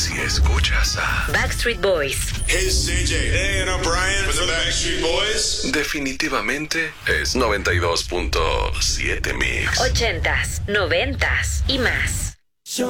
si escuchas a Backstreet Boys. Hey, it's CJ. Hey, and I'm Brian with the Backstreet Boys. definitivamente es 92.7 Mix. 80s, 90s y más.